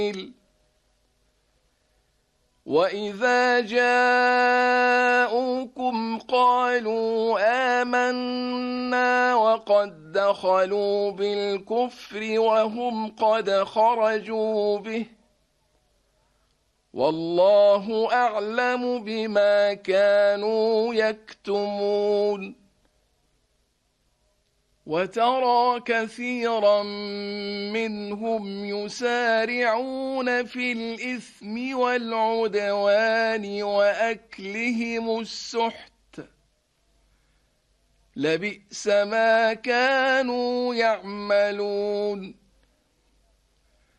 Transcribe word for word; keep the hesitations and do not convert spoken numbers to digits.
وَإِذَا جَاءُوكُمْ قَالُوا آمَنَّا وَقَدْ دَخَلُوا بِالْكُفْرِ وَهُمْ قَدْ خَرَجُوا بِهِ وَاللَّهُ أَعْلَمُ بِمَا كَانُوا يَكْتُمُونَ وَتَرَى كَثِيرًا مِّنْهُمْ يُسَارِعُونَ فِي الْإِثْمِ وَالْعُدْوَانِ وَأَكْلِهِمُ السُّحْتَ لَبِئْسَ مَا كَانُوا يَعْمَلُونَ